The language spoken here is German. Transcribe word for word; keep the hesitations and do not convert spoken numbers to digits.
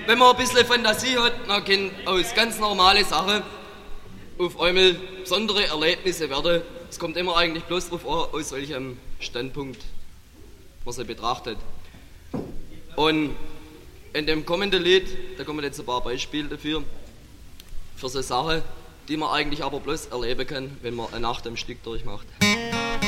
wenn man ein bisschen Fantasie hat, dann können aus ganz normale Sachen auf einmal besondere Erlebnisse werden. Es kommt immer eigentlich bloß darauf an, aus welchem Standpunkt man sie betrachtet. Und in dem kommenden Lied, da kommen jetzt ein paar Beispiele dafür, für so Sachen, die man eigentlich aber bloß erleben kann, wenn man eine Nacht am Stück durchmacht.